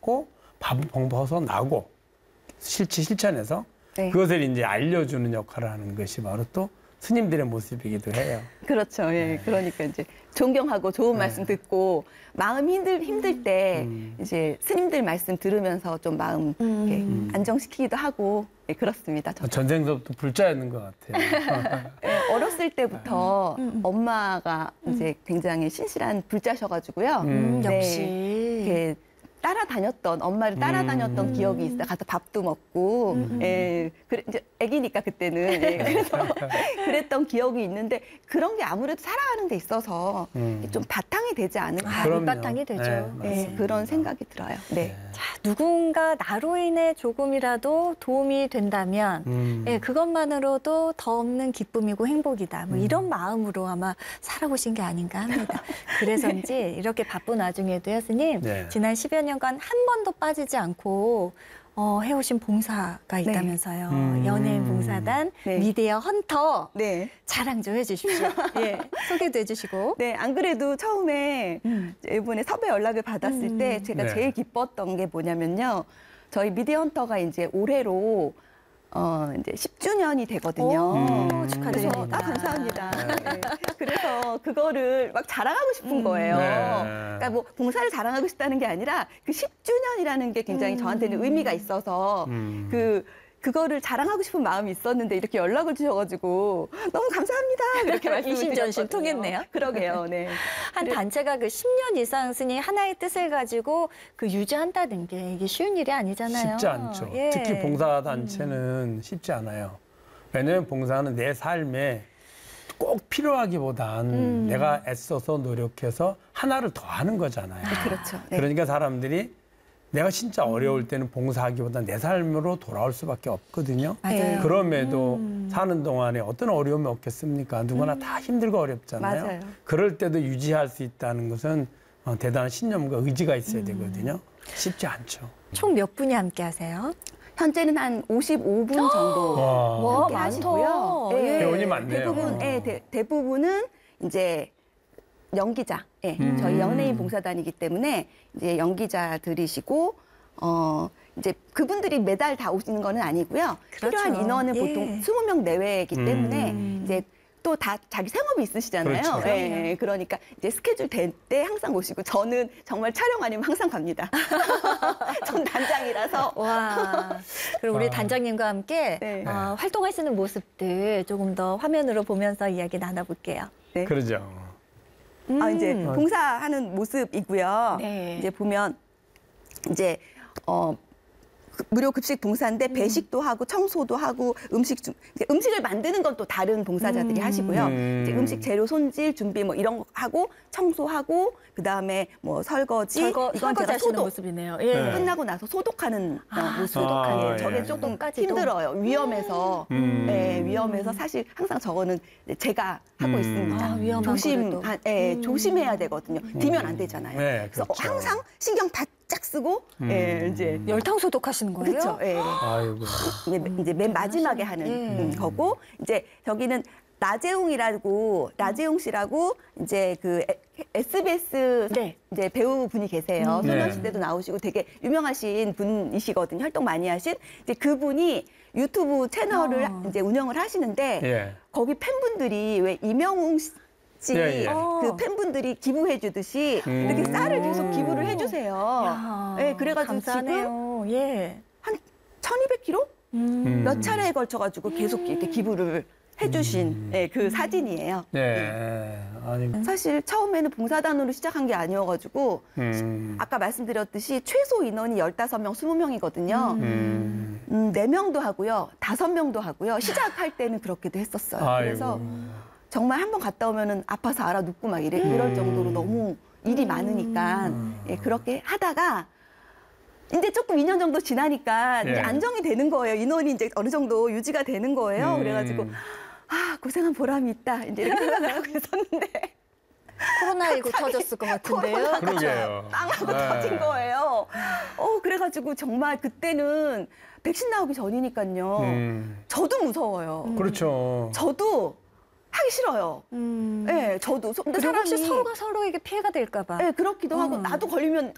받고 벗어나고 실천해서 네. 그것을 이제 알려주는 역할을 하는 것이 바로 또 스님들의 모습이기도 해요. 그렇죠. 예. 그러니까 이제 존경하고 좋은 말씀 듣고 마음 힘들 때 이제 스님들 말씀 들으면서 좀 마음 이렇게 안정시키기도 하고 예, 그렇습니다. 저도. 전생서부터 불자였는 것 같아요. 예, 어렸을 때부터 엄마가 이제 굉장히 신실한 불자셔가지고요. 역시. 이렇게 엄마를 따라다녔던 기억이 있어요. 가서 밥도 먹고, 예, 그래, 이제 애기니까 그때는. 예, 그래서 그랬던 기억이 있는데 그런 게 아무래도 살아가는 데 있어서 좀 바탕이 되지 않을까. 그럼요. 밑바탕이 되죠. 네, 예, 그런 생각이 들어요. 네. 자, 누군가 나로 인해 조금이라도 도움이 된다면 예, 그것만으로도 더 없는 기쁨이고 행복이다. 뭐 이런 마음으로 아마 살아오신 게 아닌가 합니다. 그래서인지 이렇게 바쁜 와중에도요, 스님, 네. 지난 10여 년간 한 번도 빠지지 않고 해오신 봉사가 있다면서요. 연예인 봉사단, 네. 미디어 헌터. 네. 자랑 좀 해주십시오. 예, 소개도 해주시고. 네, 안 그래도 처음에 이번에 섭외 연락을 받았을 때 제가 네. 제일 기뻤던 게 뭐냐면요. 저희 미디어 헌터가 이제 올해로 이제 10주년이 되거든요. 오, 축하드립니다. 그래서 감사합니다. 네. 그래서 그거를 막 자랑하고 싶은 거예요. 네. 그러니까 뭐 봉사를 자랑하고 싶다는 게 아니라 그 10주년이라는 게 굉장히 저한테는 의미가 있어서 그거를 자랑하고 싶은 마음이 있었는데 이렇게 연락을 주셔가지고 너무 감사합니다. 이렇게 말씀을 이신전심 드렸거든요. 통했네요. 그러게요. 네. 한 단체가 그 10년 이상 스님 하나의 뜻을 가지고 그 유지한다는 게 이게 쉬운 일이 아니잖아요. 쉽지 않죠. 예. 특히 봉사단체는 쉽지 않아요. 왜냐하면 봉사는 내 삶에 꼭 필요하기보단 내가 애써서 노력해서 하나를 더 하는 거잖아요. 그렇죠. 네. 그러니까 사람들이 내가 진짜 어려울 때는 봉사하기보다 내 삶으로 돌아올 수밖에 없거든요. 맞아요. 그럼에도 사는 동안에 어떤 어려움이 없겠습니까? 누구나 다 힘들고 어렵잖아요. 맞아요. 그럴 때도 유지할 수 있다는 것은 대단한 신념과 의지가 있어야 되거든요. 쉽지 않죠. 총 몇 분이 함께 하세요? 현재는 한 55분 정도 와, 함께 하시고요. 많다. 예. 회원이 많네요. 대부분, 대부분은 이제 연기자, 예, 저희 연예인 봉사단이기 때문에 이제 연기자들이시고, 이제 그분들이 매달 다 오시는 거는 아니고요. 그렇죠. 필요한 인원은 예. 보통 20명 내외이기 때문에 이제 또 다 자기 생업이 있으시잖아요. 그렇죠. 예, 그러니까 이제 스케줄 될 때 항상 오시고 저는 정말 촬영 아니면 항상 갑니다. 전 단장이라서. 와. 그럼 우리 단장님과 함께 네. 활동하시는 모습들 조금 더 화면으로 보면서 이야기 나눠볼게요. 네. 그러죠. 이제 봉사하는 모습이고요. 네. 이제 보면 이제 무료 급식 봉사인데 배식도 하고 청소도 하고 음식을 만드는 건 또 다른 봉사자들이 하시고요. 이제 음식 재료 손질 준비 뭐 이런 거 하고 청소하고 그다음에 뭐 설거지 이건 설거지 제가 하시는 소독 모습이네요. 예. 네. 끝나고 나서 소독하는 모습. 소독하는. 저게 예. 조금 까지도. 힘들어요. 위험해서. 네, 위험해서 사실 항상 저거는 제가 하고 있습니다. 아, 위험한 거를 또. 조심해야 되거든요. 뒤면 안 되잖아요. 네, 그래서 그렇죠. 항상 신경 바짝 쓰고 이제 열탕 소독하시는 거예요? 그렇죠. 예. 아이고. 이제 맨 마지막에 하는 거고 이제 저기는 라재웅 씨라고 이제 그 SBS 네. 이제 배우분이 계세요. 네. 소녀시대도 나오시고 되게 유명하신 분이시거든요. 활동 많이 하신 이제 그분이 유튜브 채널을 이제 운영을 하시는데 예. 거기 팬분들이 왜 이명웅 씨 예, 예. 그 팬분들이 기부해 주듯이 이렇게 쌀을 계속 기부를 해주세요. 야, 네, 그래가지고 감사하네요. 예. 한 1200kg? 몇 차례에 걸쳐가지고 계속 이렇게 기부를 해주신 예, 그 사진이에요. 네. 아니. 사실 처음에는 봉사단으로 시작한 게 아니어가지고 아까 말씀드렸듯이 최소 인원이 15명, 20명이거든요. 4명도 하고요. 5명도 하고요. 시작할 때는 그렇게도 했었어요. 아이고. 그래서 정말 한 번 갔다 오면은 아파서 알아 눕고 막 이럴 정도로 너무 일이 많으니까 예, 그렇게 하다가 이제 조금 2년 정도 지나니까 예. 이제 안정이 되는 거예요. 인원이 이제 어느 정도 유지가 되는 거예요. 그래가지고 고생한 보람이 있다. 이제 이렇게 생각을 하고 있었는데 코로나19 터졌을 것 같은데요. 그러게요. 빵하고 네. 터진 거예요. 그래가지고 정말 그때는 백신 나오기 전이니까요. 저도 무서워요. 그렇죠. 저도 하기 싫어요. 근데 그리고 혹시 사람이 서로가 서로에게 피해가 될까 봐. 그렇기도 하고 나도 걸리면